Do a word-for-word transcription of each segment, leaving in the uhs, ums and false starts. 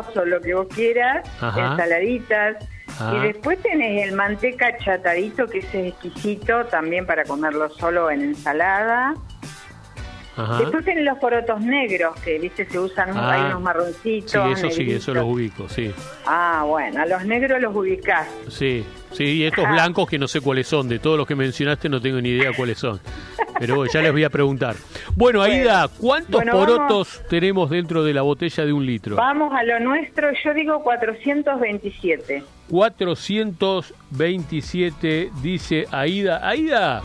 arroz o lo que vos quieras, Ajá. ensaladitas. Ah. Y después tenés el manteca chatadito, que ese es exquisito también para comerlo solo en ensalada. Ajá. Después tenés los porotos negros, que viste se usan, Ah. hay unos marroncitos. Sí, eso sí, negritos. eso los ubico, sí. Ah, bueno, a los negros los ubicás. Sí, sí, y estos Ajá. blancos que no sé cuáles son, de todos los que mencionaste no tengo ni idea cuáles son. Pero bueno, ya les voy a preguntar. Bueno, Aida, ¿cuántos Bueno, porotos vamos. tenemos dentro de la botella de un litro? Vamos a lo nuestro, yo digo cuatrocientos veintisiete. cuatrocientos veintisiete, dice Aida. Aida,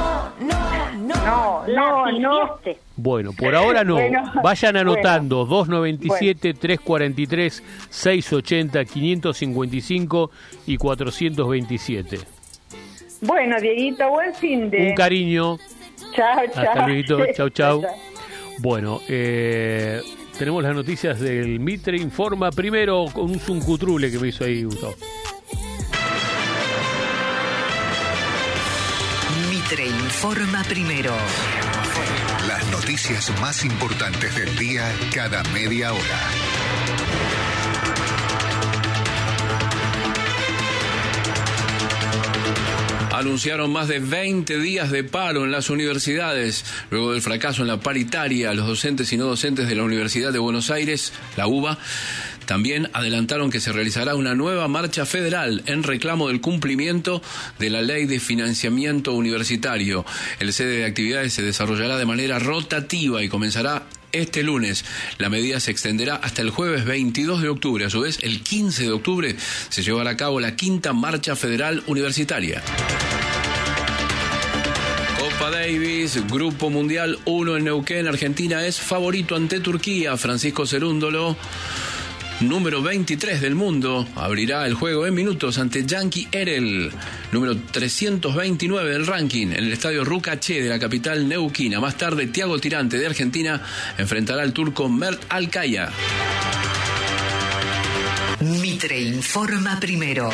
No, no, no. bueno, por ahora no. Bueno, Vayan anotando, bueno. dos noventa y siete, trescientos cuarenta y tres, seiscientos ochenta, quinientos cincuenta y cinco y cuatrocientos veintisiete. Bueno, Dieguito, buen fin de... Un cariño. Chao, chao. Hasta luego, chau, chau. Bueno, eh, tenemos las noticias del Mitre Informa primero con un zuncutrule que me hizo ahí Gustavo. Mitre Informa primero. Las noticias más importantes del día cada media hora. Anunciaron más de veinte días de paro en las universidades. Luego del fracaso en la paritaria, los docentes y no docentes de la Universidad de Buenos Aires, la UBA, también adelantaron que se realizará una nueva marcha federal en reclamo del cumplimiento de la Ley de Financiamiento Universitario. El sede de actividades se desarrollará de manera rotativa y comenzará este lunes. La medida se extenderá hasta el jueves veintidós de octubre. A su vez, el quince de octubre se llevará a cabo la quinta marcha federal universitaria. Copa Davis, Grupo Mundial uno en Neuquén. Argentina es favorito ante Turquía. Francisco Cerúndolo, número veintitrés del mundo, abrirá el juego en minutos ante Yankee Erel, número trescientos veintinueve del ranking, en el estadio Rucaché de la capital neuquina. Más tarde, Thiago Tirante de Argentina enfrentará al turco Mert Alkaya. Mitre Informa primero.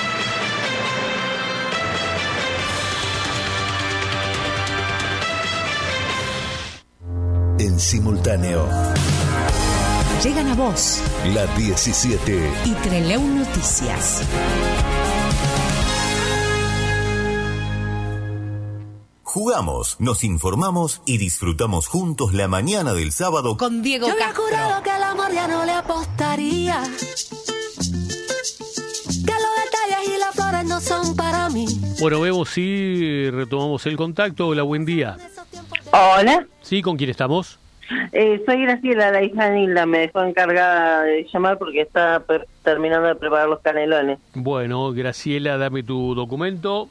En simultáneo, Llegan a vos la diecisiete. y Treleu Noticias. Jugamos, nos informamos y disfrutamos juntos la mañana del sábado Con Diego Yo había Castro. jurado que el amor ya no le apostaría, que los detalles y las flores no son para mí. Bueno, vemos si retomamos el contacto. Hola, buen día. Hola, ¿Sí? ¿Con quién estamos? eh, soy Graciela, la hija de Nilda. Me dejó encargada de llamar porque está per- terminando de preparar los canelones. Bueno, Graciela, dame tu documento.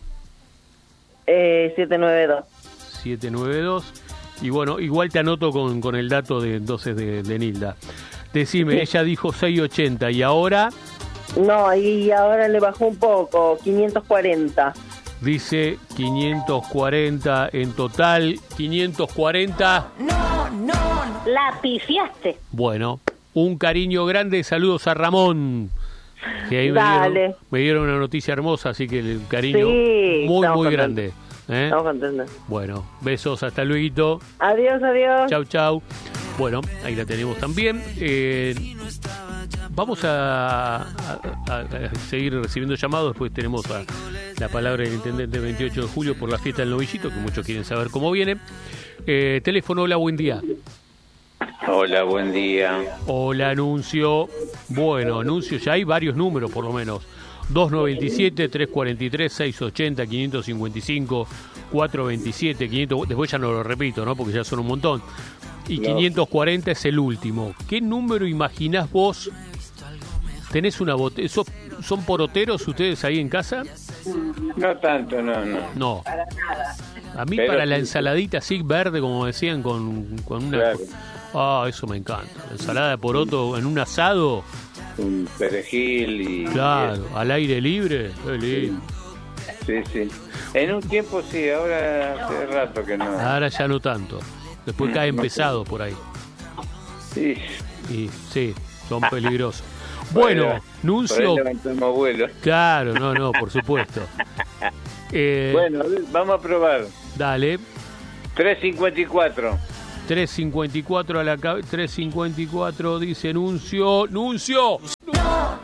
Eh, siete nueve dos. siete nueve dos. Y bueno, igual te anoto con, con el dato de entonces de, de Nilda. Decime, Sí. ella dijo seiscientos ochenta y ahora No, y ahora le bajó un poco, quinientos cuarenta. dice quinientos cuarenta en total. quinientos cuarenta. No, no, la pifiaste. Bueno, un cariño grande. Saludos a Ramón. Que ahí me Dale. dieron, me dieron una noticia hermosa, así que el cariño Sí, muy, estamos muy contentos. grande. ¿eh? Estamos contentos. Bueno, besos, hasta luego. Adiós, adiós. Chau, chau. Bueno, ahí la tenemos también. Eh, vamos a, a- a- a seguir recibiendo llamados. Después tenemos a la palabra del intendente veintiocho de julio por la fiesta del novillito, que muchos quieren saber cómo viene. Eh, teléfono, hola, buen día. Hola, buen día. Hola, Anuncio. Bueno, Anuncio, ya hay varios números por lo menos. dos noventa y siete, trescientos cuarenta y tres, seiscientos ochenta, quinientos cincuenta y cinco, cuatrocientos veintisiete, quinientos. Después ya no lo repito, ¿no? Porque ya son un montón. Y No. quinientos cuarenta es el último. ¿Qué número imaginás vos? ¿Tenés una botella? ¿Son poroteros ustedes ahí en casa? No tanto, no, no. No. A mí Pero para la sí. ensaladita así verde, como decían, con, con una... Claro. Ah, eso me encanta. La ensalada de poroto en un asado, Un perejil y... claro, al aire libre. Qué lindo. Sí, sí. En un tiempo sí, ahora hace rato que no. Ahora ya no tanto. Después Mm, caen no sé. pesados por ahí. Sí. Y sí, son peligrosos. Bueno, Por ahí Nuncio... levantamos vuelo. Claro, no, no, por supuesto. Eh, Bueno, vamos a probar. Dale. tres cincuenta y cuatro. tres cincuenta y cuatro a la cabeza. tres cincuenta y cuatro dice Nuncio. ¡Nuncio! No,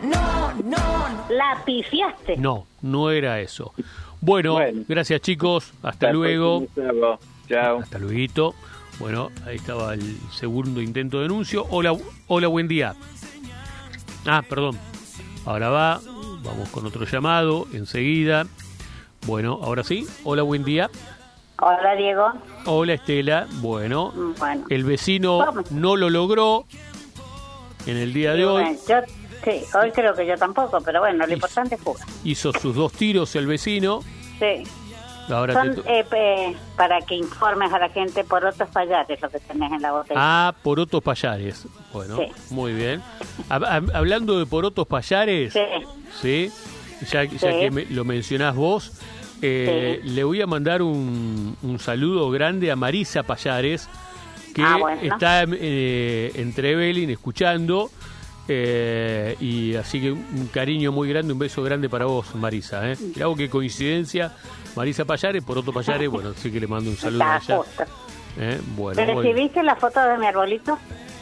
no, no. La pifiaste. No, no era eso. Bueno, Bueno. gracias chicos, hasta La luego. próxima, chao. Hasta luego. Bueno, ahí estaba el segundo intento de denuncio. Hola, hola, buen día. Ah, perdón. Ahora va, vamos con otro llamado enseguida. Bueno, ahora sí. Hola, buen día. Hola, Diego. Hola, Estela. Bueno, Bueno. el vecino Vamos. no lo logró en el día de hoy. Bueno, yo, sí, hoy creo que yo tampoco, pero bueno, lo importante es jugar. Hizo sus dos tiros el vecino. Sí. Ahora Son, te to- eh, eh, para que informes a la gente por otros payares lo que tenés en la botella. Ah, porotos payares. Bueno, Sí. muy bien. Hab- hab- hablando de porotos payares, Sí. ¿sí? Ya, ya Sí. que me- lo mencionás vos, eh, le voy a mandar un, un saludo grande a Marisa Payares, que Ah, bueno. está eh, en Trevelin escuchando, eh, y así que un cariño muy grande, un beso grande para vos, Marisa. ¿eh? Mirá vos qué coincidencia, Marisa Payares, Poroto Payares, bueno, así que le mando un saludo Está allá. justo. ¿eh? Bueno, muy bien. ¿Recibiste la foto de mi arbolito?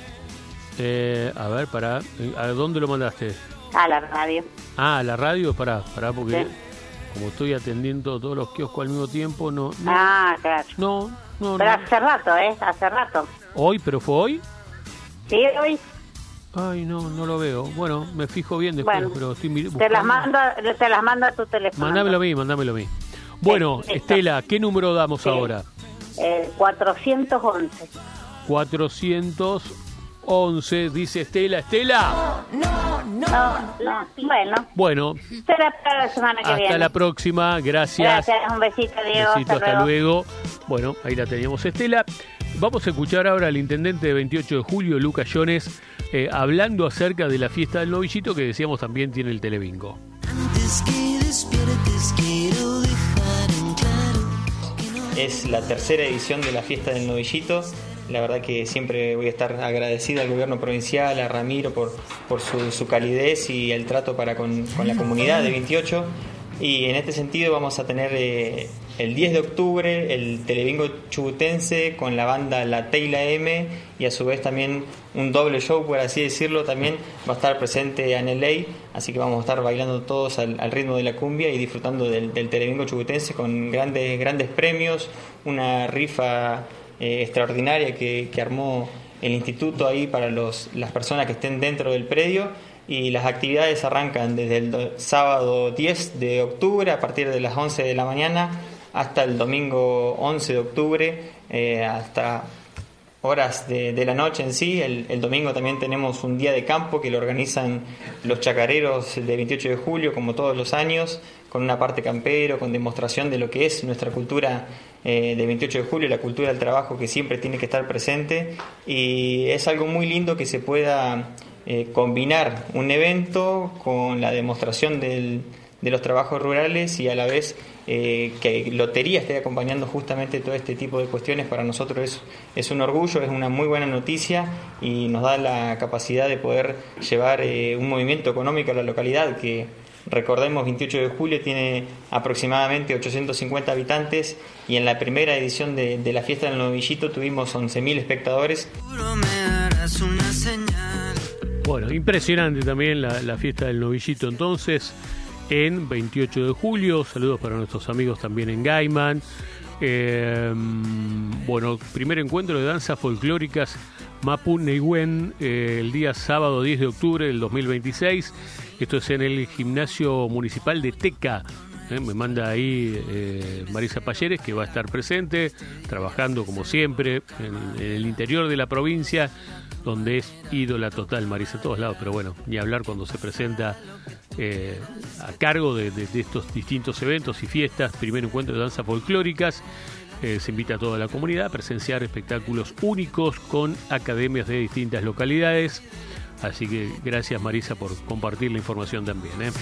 Eh, a ver, pará, ¿a dónde lo mandaste? A la radio. Ah, a la radio, pará, pará, porque Sí. como estoy atendiendo todos los kioscos al mismo tiempo, no, no, Ah, claro. no, no, Pero no. hace rato, ¿eh? Hace rato. Hoy, pero fue hoy. Sí, hoy. Ay, no, no lo veo. Bueno, me fijo bien después, Bueno, pero estoy mir- Te las buscando. mando, te las mando a tu teléfono. Mandámelo a mí, mandámelo a mí. Bueno, Listo. Estela, ¿qué número damos Sí. ahora? Eh, cuatrocientos once. cuatrocientos once, dice Estela. ¡Estela! No, no. Bueno, Bueno, será para la semana que hasta viene. la próxima. Gracias. Gracias, un besito, Diego. Besito, hasta luego. Bueno, ahí la teníamos, Estela. Vamos a escuchar ahora al intendente de veintiocho de julio, Lucas Jones, eh, hablando acerca de la fiesta del novillito, que decíamos también tiene el Telebingo. Es la tercera edición de la fiesta del novillito. La verdad que siempre voy a estar agradecido al gobierno provincial, a Ramiro por, por su, su calidez y el trato para con, con la comunidad de veintiocho. Y en este sentido vamos a tener eh, el diez de octubre el Telebingo chubutense con la banda La T y la M, y a su vez también un doble show, por así decirlo. También va a estar presente Aneley, así que vamos a estar bailando todos al, al ritmo de la cumbia y disfrutando del, del Telebingo chubutense con grandes, grandes premios, una rifa eh, extraordinaria que, que armó el instituto ahí para los, las personas que estén dentro del predio. Y las actividades arrancan desde el do- sábado diez de octubre a partir de las once de la mañana hasta el domingo once de octubre, eh, hasta horas de, de la noche en sí. El, el domingo también tenemos un día de campo que lo organizan los chacareros de veintiocho de julio, como todos los años, con una parte campero, con demostración de lo que es nuestra cultura eh, de veintiocho de julio, la cultura del trabajo que siempre tiene que estar presente. Y es algo muy lindo que se pueda eh, combinar un evento con la demostración del, de los trabajos rurales, y a la vez eh, que Lotería esté acompañando justamente todo este tipo de cuestiones. Para nosotros es, es un orgullo, es una muy buena noticia y nos da la capacidad de poder llevar eh, un movimiento económico a la localidad que, recordemos, veintiocho de julio tiene aproximadamente ochocientos cincuenta habitantes, y en la primera edición de, de la fiesta del novillito tuvimos once mil espectadores. Bueno, impresionante también la, la fiesta del novillito entonces en veintiocho de julio. Saludos para nuestros amigos también en Gaiman. Eh, bueno, primer encuentro de danzas folclóricas Mapu Neiwen, eh, el día sábado diez de octubre del dos mil veintiséis. Esto es en el gimnasio municipal de Teca. Eh, me manda ahí eh, Marisa Payares, que va a estar presente, trabajando como siempre en, en el interior de la provincia, donde es ídola total Marisa a todos lados, pero bueno, ni hablar cuando se presenta eh, a cargo de, de, de estos distintos eventos y fiestas. Primer encuentro de danzas folclóricas. Eh, se invita a toda la comunidad a presenciar espectáculos únicos con academias de distintas localidades. Así que gracias, Marisa, por compartir la información también, ¿eh?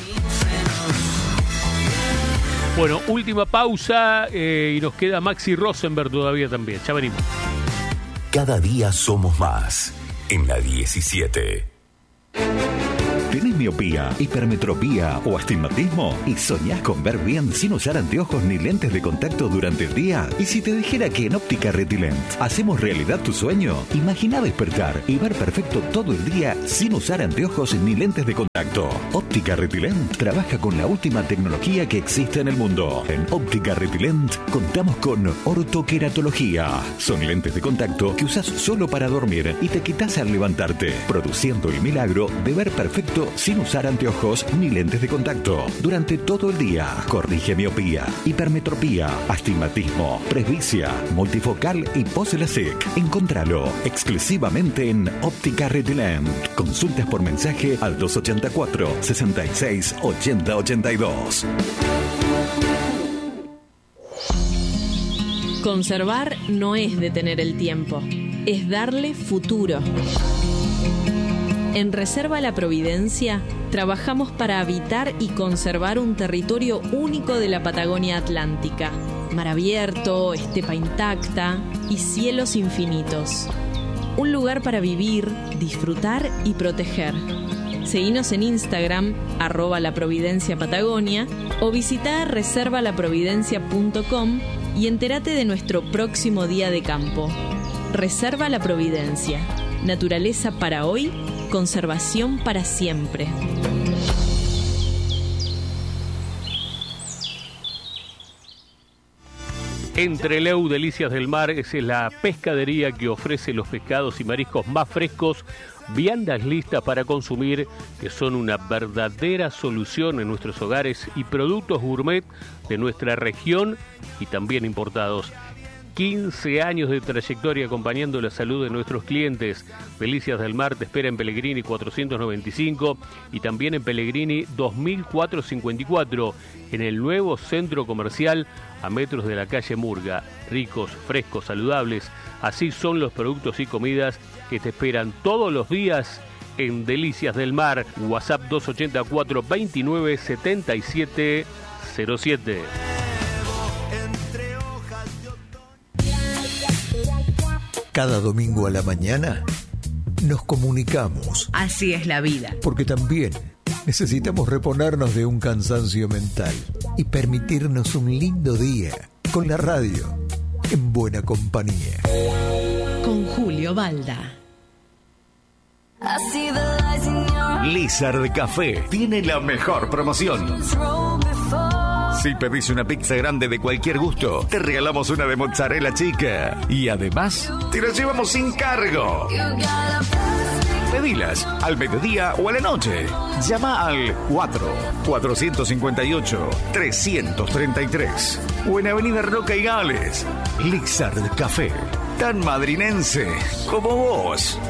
Bueno, última pausa eh, y nos queda Maxi Rosenberg todavía también. Ya venimos. Cada día somos más en la diecisiete. ¿Tenés miopía, hipermetropía o astigmatismo? ¿Y soñás con ver bien sin usar anteojos ni lentes de contacto durante el día? ¿Y si te dijera que en Óptica Retilent hacemos realidad tu sueño? Imagina despertar y ver perfecto todo el día sin usar anteojos ni lentes de contacto. Óptica Retilent trabaja con la última tecnología que existe en el mundo. En Óptica Retilent contamos con ortoqueratología. Son lentes de contacto que usas solo para dormir y te quitas al levantarte, produciendo el milagro de ver perfecto sin usar anteojos ni lentes de contacto durante todo el día. Corrige miopía, hipermetropía, astigmatismo, presbicia, multifocal y post-LASIK. Encontralo exclusivamente en Óptica Retilent. Consultas por mensaje al dos ochenta y cuatro, sesenta y seis, ochenta ochenta y dos. Conservar no es detener el tiempo, es darle futuro. En Reserva La Providencia trabajamos para habitar y conservar un territorio único de la Patagonia Atlántica. Mar abierto, estepa intacta y cielos infinitos. Un lugar para vivir, disfrutar y proteger. Seguinos en Instagram, arroba La Providencia Patagonia, o visita reserva la providencia punto com y entérate de nuestro próximo día de campo. Reserva La Providencia. Naturaleza para hoy, conservación para siempre. Entreleu Delicias del Mar es la pescadería que ofrece los pescados y mariscos más frescos, viandas listas para consumir, que son una verdadera solución en nuestros hogares, y productos gourmet de nuestra región y también importados. quince años de trayectoria acompañando la salud de nuestros clientes. Delicias del Mar te espera en Pellegrini cuatrocientos noventa y cinco y también en Pellegrini dos mil cuatrocientos cincuenta y cuatro, en el nuevo centro comercial a metros de la calle Murga. Ricos, frescos, saludables, así son los productos y comidas que te esperan todos los días en Delicias del Mar. WhatsApp dos ochenta y cuatro, veintinueve, setenta y siete cero siete. Cada domingo a la mañana nos comunicamos. Así es la vida. Porque también necesitamos reponernos de un cansancio mental y permitirnos un lindo día con la radio en buena compañía. Con Julio Balda. Lizard Café tiene la mejor promoción. Si pedís una pizza grande de cualquier gusto, te regalamos una de mozzarella chica. Y además, te la llevamos sin cargo. Pedilas al mediodía o a la noche. Llama al cuatro, cuatrocientos cincuenta y ocho, trescientos treinta y tres o en Avenida Roca y Gales. Lizard Café, tan madrinense como vos.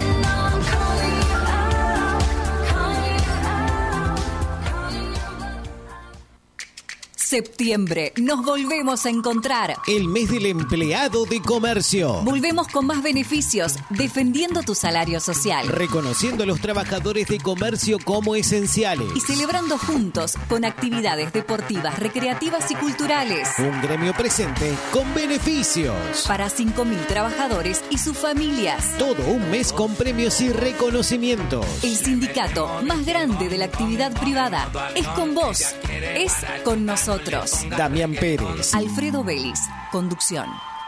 Septiembre, nos volvemos a encontrar. El mes del empleado de comercio. Volvemos con más beneficios, defendiendo tu salario social. Reconociendo a los trabajadores de comercio como esenciales. Y celebrando juntos con actividades deportivas, recreativas y culturales. Un gremio presente con beneficios. Para cinco mil trabajadores y sus familias. Todo un mes con premios y reconocimientos. El sindicato más grande de la actividad privada es con vos, es con nosotros. Damián Pérez, Alfredo Vélez, conducción.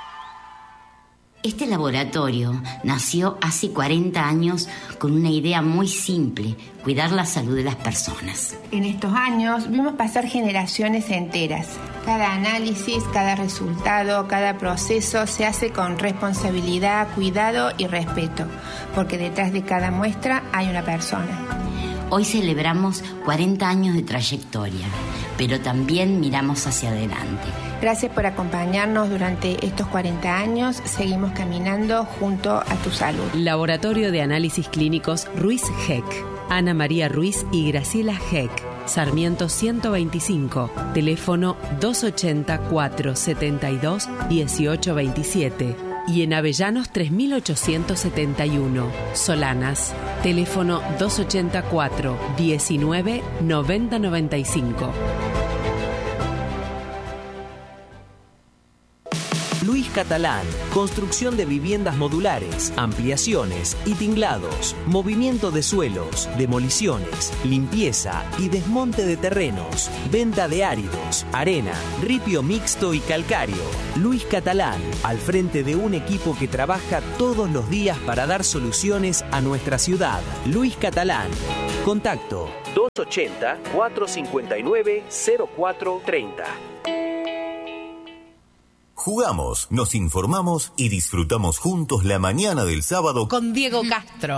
Este laboratorio nació hace cuarenta años con una idea muy simple: cuidar la salud de las personas. En estos años vimos pasar generaciones enteras. Cada análisis, cada resultado, cada proceso se hace con responsabilidad, cuidado y respeto, porque detrás de cada muestra hay una persona. Hoy celebramos cuarenta años de trayectoria, pero también miramos hacia adelante. Gracias por acompañarnos durante estos cuarenta años. Seguimos caminando junto a tu salud. Laboratorio de Análisis Clínicos Ruiz Heck. Ana María Ruiz y Graciela Heck. Sarmiento ciento veinticinco. Teléfono dos ochenta, cuatrocientos setenta y dos, dieciocho veintisiete. Y en Avellanos tres mil ochocientos setenta y uno, Solanas, teléfono dos ochenta y cuatro, diecinueve, noventa noventa y cinco. Luis Catalán, construcción de viviendas modulares, ampliaciones y tinglados, movimiento de suelos, demoliciones, limpieza y desmonte de terrenos, venta de áridos, arena, ripio mixto y calcáreo. Luis Catalán, al frente de un equipo que trabaja todos los días para dar soluciones a nuestra ciudad. Luis Catalán. Contacto dos ochenta, cuatrocientos cincuenta y nueve, cero cuatro treinta. Jugamos, nos informamos y disfrutamos juntos la mañana del sábado con Diego Castro.